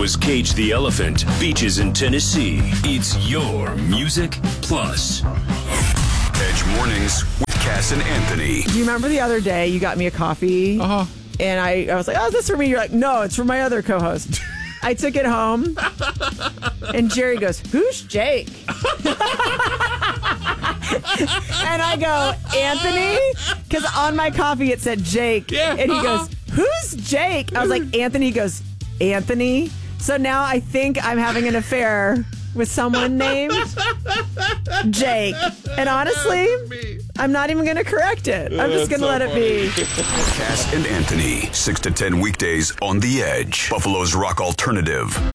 was Cage the Elephant, Beaches in Tennessee. It's your Music Plus. Edge Mornings with Cass and Anthony. Do you remember the other day you got me a coffee? Uh-huh. And I was like, oh, is this for me? You're like, no, it's for my other co-host. I took it home, and Jerry goes, who's Jake? And I go, Anthony? Because on my coffee it said Jake. Yeah. And he goes, who's Jake? I was like, Anthony. He goes, Anthony? So now I think I'm having an affair with someone named Jake. And honestly, I'm not even going to correct it. I'm just going to let it be. Cass and Anthony, 6 to 10 weekdays on The Edge. Buffalo's Rock Alternative.